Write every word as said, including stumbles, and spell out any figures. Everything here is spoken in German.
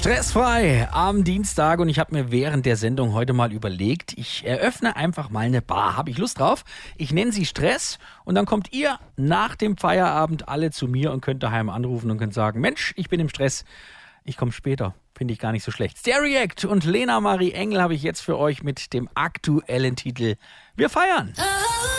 Stressfrei am Dienstag und ich habe mir während der Sendung heute mal überlegt, ich eröffne einfach mal eine Bar. Habe ich Lust drauf? Ich nenne sie Stress und dann kommt ihr nach dem Feierabend alle zu mir und könnt daheim anrufen und könnt sagen, Mensch, ich bin im Stress, ich komme später. Finde ich gar nicht so schlecht. Stereact und Lena Marie Engel habe ich jetzt für euch mit dem aktuellen Titel Wir feiern.